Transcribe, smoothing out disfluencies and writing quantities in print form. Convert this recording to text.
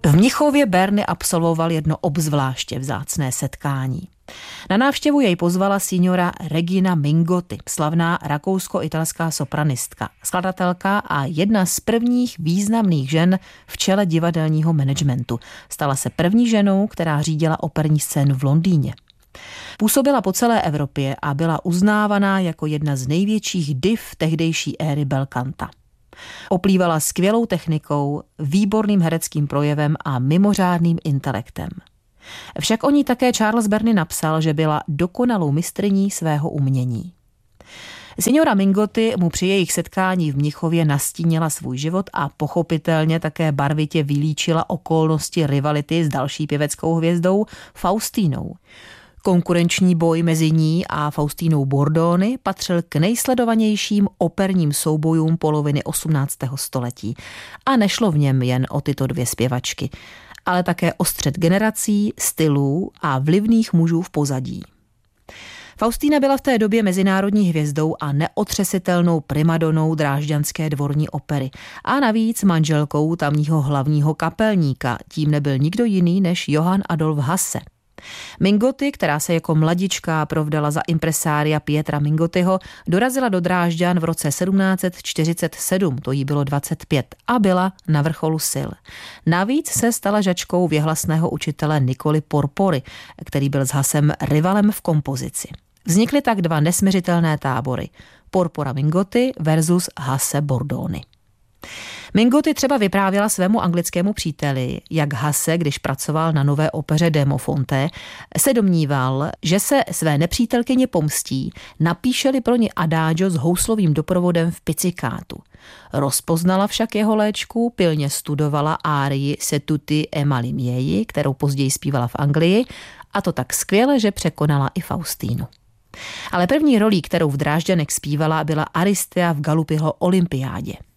V Mnichově Berni absolvoval jedno obzvláště vzácné setkání. Na návštěvu jej pozvala signora Regina Mingotti, slavná rakousko-italská sopranistka, skladatelka a jedna z prvních významných žen v čele divadelního managementu. Stala se první ženou, která řídila operní scénu v Londýně. Působila po celé Evropě a byla uznávaná jako jedna z největších div tehdejší éry bel canta. Oplývala skvělou technikou, výborným hereckým projevem a mimořádným intelektem. Však o ní také Charles Berni napsal, že byla dokonalou mistryní svého umění. Signora Mingotti mu při jejich setkání v Mnichově nastínila svůj život a pochopitelně také barvitě vylíčila okolnosti rivality s další pěveckou hvězdou Faustínou. Konkurenční boj mezi ní a Faustínou Bordoni patřil k nejsledovanějším operním soubojům poloviny 18. století. A nešlo v něm jen o tyto dvě zpěvačky, ale také o střet generací, stylů a vlivných mužů v pozadí. Faustína byla v té době mezinárodní hvězdou a neotřesitelnou primadonou drážďanské dvorní opery a navíc manželkou tamního hlavního kapelníka, tím nebyl nikdo jiný než Johann Adolf Hasse. Mingotti, která se jako mladička provdala za impresária Pietra Mingottiho, dorazila do Drážďan v roce 1747, to jí bylo 25, a byla na vrcholu sil. Navíc se stala žačkou věhlasného učitele Nicoli Porpory, který byl s Hassem rivalem v kompozici. Vznikly tak dva nesmiřitelné tábory, Porpora Mingotti versus Hasse Bordoni. Mingotti třeba vyprávěla svému anglickému příteli, jak Hasse, když pracoval na nové opeře Demofonte, se domníval, že se své nepřítelkyni pomstí, napíše-li pro ní adagio s houslovým doprovodem v pizzikátu. Rozpoznala však jeho léčku, pilně studovala árii Se tutti e mali miei, kterou později zpívala v Anglii, a to tak skvěle, že překonala i Faustínu. Ale první rolí, kterou v Drážďanech zpívala, byla Aristea v Galuppiho olympiádě.